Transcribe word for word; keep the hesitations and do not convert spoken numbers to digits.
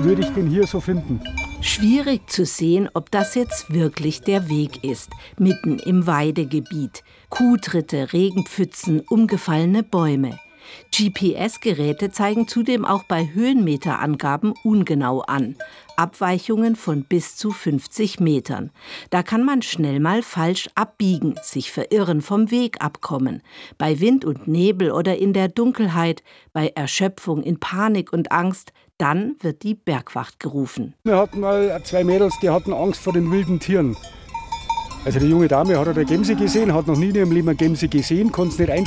würde ich den hier so finden? Schwierig zu sehen, ob das jetzt wirklich der Weg ist, mitten im Weidegebiet. Kuhtritte, Regenpfützen, umgefallene Bäume. G P S-Geräte zeigen zudem auch bei Höhenmeterangaben ungenau an. Abweichungen von bis zu fünfzig Metern. Da kann man schnell mal falsch abbiegen, sich verirren, vom Weg abkommen. Bei Wind und Nebel oder in der Dunkelheit, bei Erschöpfung, in Panik und Angst, dann wird die Bergwacht gerufen. Wir hatten mal zwei Mädels, die hatten Angst vor den wilden Tieren. Also die junge Dame hat eine Gemse gesehen, hat noch nie in ihrem Leben eine Gemse gesehen, konnte es nicht einschätzen.